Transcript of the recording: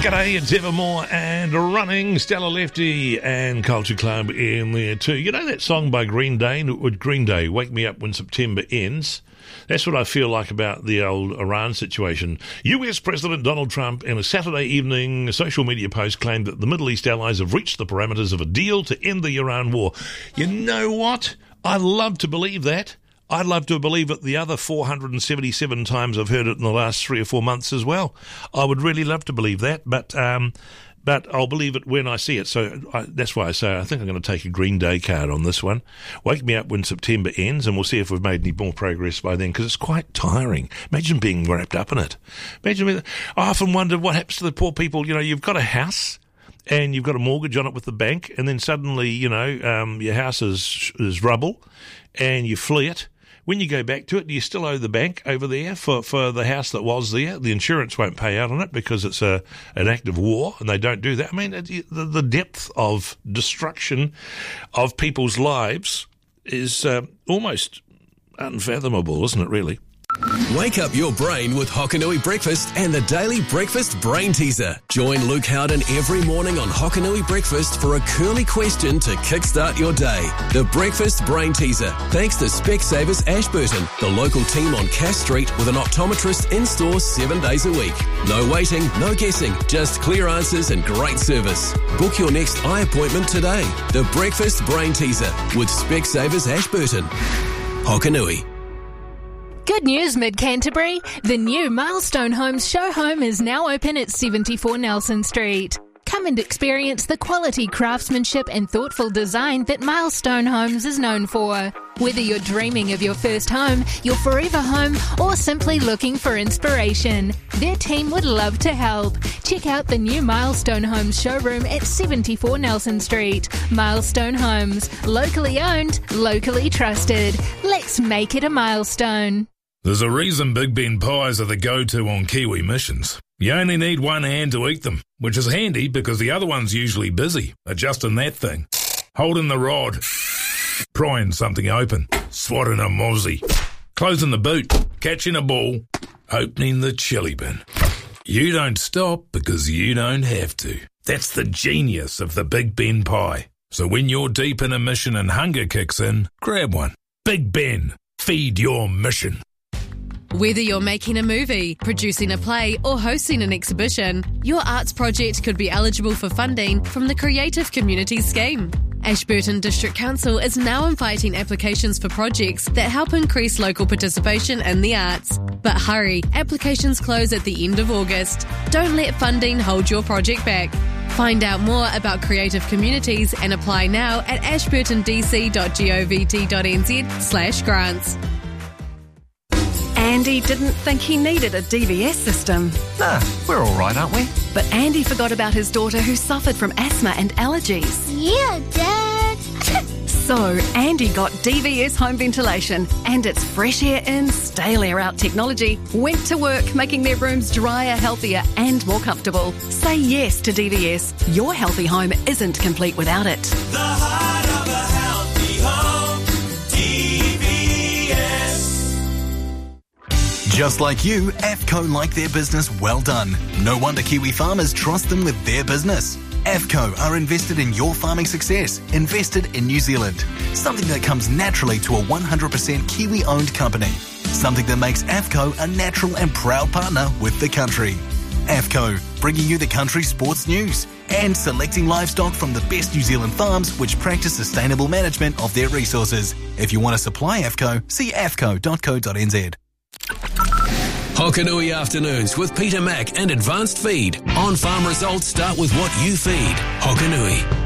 G'day, it's Evermore and Running, Stella Lefty and Culture Club in there too. You know that song by Green Day, Wake Me Up When September Ends? That's what I feel like about the old Iran situation. US President Donald Trump in a Saturday evening social media post claimed that the Middle East allies have reached the parameters of a deal to end the Iran war. You know what? I love to believe that. I'd love to believe it the other 477 times I've heard it in the last 3 or 4 months as well. I would really love to believe that, but I'll believe it when I see it. So that's why I say I think I'm going to take a Green Day card on this one. Wake me up when September ends, and we'll see if we've made any more progress by then, because it's quite tiring. Imagine being wrapped up in it. I often wonder what happens to the poor people. You know, you've got a house and you've got a mortgage on it with the bank, and then suddenly, your house is rubble and you flee it. When you go back to it, do you still owe the bank over there for the house that was there? The insurance won't pay out on it because it's an act of war, and they don't do that. I mean, the depth of destruction of people's lives is almost unfathomable, isn't it, really? Wake up your brain with Hokanui Breakfast and the Daily Breakfast Brain Teaser. Join Luke Howden every morning on Hokanui Breakfast for a curly question to kickstart your day. The Breakfast Brain Teaser, thanks to Specsavers Ashburton, the local team on Cass Street with an optometrist in-store 7 days a week. No waiting, no guessing, just clear answers and great service. Book your next eye appointment today. The Breakfast Brain Teaser with Specsavers Ashburton. Hokanui. Good news, Mid-Canterbury. The new Milestone Homes show home is now open at 74 Nelson Street. Come and experience the quality craftsmanship and thoughtful design that Milestone Homes is known for. Whether you're dreaming of your first home, your forever home, or simply looking for inspiration, their team would love to help. Check out the new Milestone Homes showroom at 74 Nelson Street. Milestone Homes, locally owned, locally trusted. Let's make it a milestone. There's a reason Big Ben pies are the go-to on Kiwi missions. You only need one hand to eat them, which is handy because the other one's usually busy, adjusting that thing, holding the rod, prying something open, swatting a mozzie, closing the boot, catching a ball, opening the chili bin. You don't stop because you don't have to. That's the genius of the Big Ben pie. So when you're deep in a mission and hunger kicks in, grab one. Big Ben, feed your mission. Whether you're making a movie, producing a play, or hosting an exhibition, your arts project could be eligible for funding from the Creative Communities Scheme. Ashburton District Council is now inviting applications for projects that help increase local participation in the arts. But hurry, applications close at the end of August. Don't let funding hold your project back. Find out more about Creative Communities and apply now at ashburtondc.govt.nz/grants. Andy didn't think he needed a DVS system. Nah, we're all right, aren't we? But Andy forgot about his daughter who suffered from asthma and allergies. Yeah, Dad. So Andy got DVS home ventilation, and its fresh air in, stale air out technology went to work making their rooms drier, healthier and more comfortable. Say yes to DVS. Your healthy home isn't complete without it. The heart of a healthy home, DVS. Just like you, AFCO like their business well done. No wonder Kiwi farmers trust them with their business. AFCO are invested in your farming success, invested in New Zealand. Something that comes naturally to a 100% Kiwi-owned company. Something that makes AFCO a natural and proud partner with the country. AFCO, bringing you the country's sports news and selecting livestock from the best New Zealand farms which practice sustainable management of their resources. If you want to supply AFCO, see afco.co.nz. Hokanui Afternoons with Peter Mack and Advanced Feed. On-farm results start with what you feed. Hokanui.